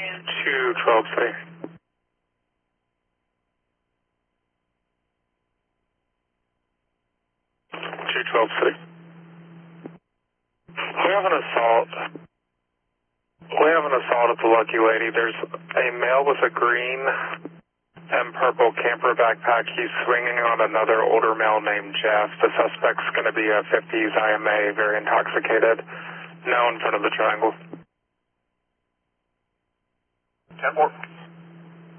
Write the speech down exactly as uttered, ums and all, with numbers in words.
two twelve three. two twelve three. We have an assault. We have an assault at the Lucky Lady. There's a male with a green and purple camper backpack. He's swinging on another older male named Jeff. The suspect's going to be a fifties I M A, very intoxicated. Now in front of the triangle. ten four.